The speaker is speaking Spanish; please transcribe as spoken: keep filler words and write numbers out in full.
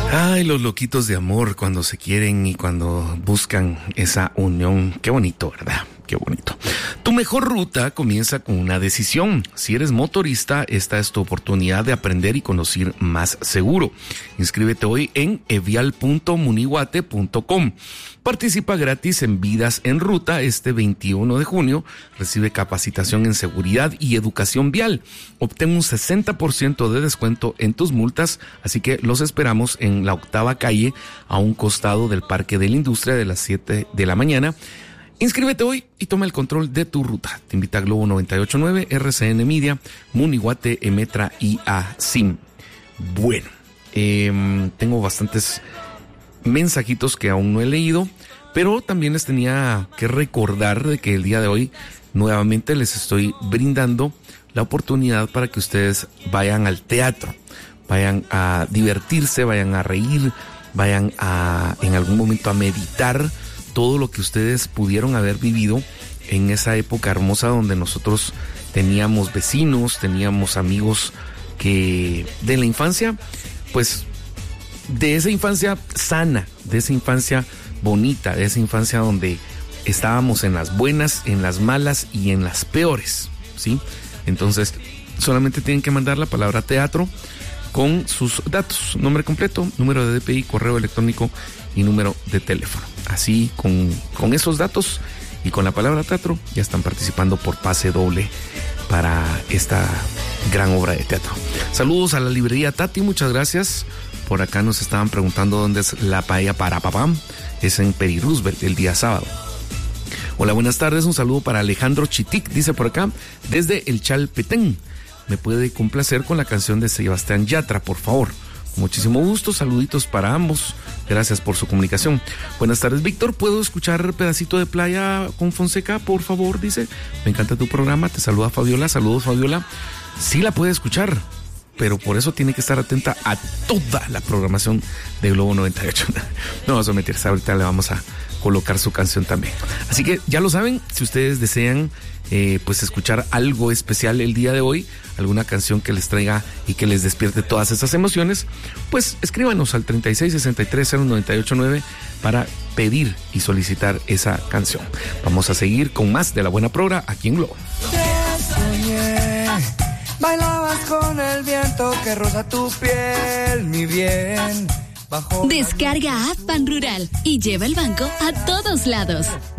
Ay, los loquitos de amor cuando se quieren y cuando buscan esa unión. Qué bonito, ¿verdad? Qué bonito. Tu mejor ruta comienza con una decisión. Si eres motorista, esta es tu oportunidad de aprender y conducir más seguro. Inscríbete hoy en evial punto munihuate punto com. Participa gratis en Vidas en Ruta este veintiuno de junio. Recibe capacitación en seguridad y educación vial. Obtén un sesenta por ciento de descuento en tus multas, así que los esperamos en la octava calle, a un costado del Parque de la Industria, de las siete de la mañana. Inscríbete hoy y toma el control de tu ruta. Te invita Globo noventa y ocho punto nueve, R C N Media, Munihuate, Emetra y A S I M. Bueno, eh, tengo bastantes mensajitos que aún no he leído, pero también les tenía que recordar de que el día de hoy nuevamente les estoy brindando la oportunidad para que ustedes vayan al teatro, vayan a divertirse, vayan a reír, vayan a en algún momento a meditar todo lo que ustedes pudieron haber vivido en esa época hermosa donde nosotros teníamos vecinos, teníamos amigos que de la infancia, pues de esa infancia sana, de esa infancia bonita, de esa infancia donde estábamos en las buenas, en las malas y en las peores, ¿sí? Entonces, solamente tienen que mandar la palabra teatro con sus datos, nombre completo, número de D P I, correo electrónico y número de teléfono. Así, con, con esos datos y con la palabra teatro, ya están participando por pase doble para esta gran obra de teatro. Saludos a la librería Tati, muchas gracias. Por acá nos estaban preguntando dónde es la paella para papá. Es en Peri Roosevelt, el día sábado. Hola, buenas tardes. Un saludo para Alejandro Chitic, dice por acá, desde el Chalpetén. Me puede complacer con la canción de Sebastián Yatra, por favor. Muchísimo gusto, saluditos para ambos. Gracias por su comunicación. Buenas tardes, Víctor. ¿Puedo escuchar Pedacito de Playa con Fonseca, por favor? Dice, me encanta tu programa. Te saluda Fabiola. Saludos, Fabiola. Sí la puede escuchar, pero por eso tiene que estar atenta a toda la programación de Globo noventa y ocho. No vamos a meterse, ahorita le vamos a colocar su canción también. Así que ya lo saben, si ustedes desean eh, pues escuchar algo especial el día de hoy, alguna canción que les traiga y que les despierte todas esas emociones, pues escríbanos al treinta y seis sesenta y tres cero noventa y ocho nueve para pedir y solicitar esa canción. Vamos a seguir con más de La Buena Progra aquí en Globo. Bailabas con el viento que roza tu piel, mi bien. Bajo Descarga App Pan Rural y lleva el banco a todos lados.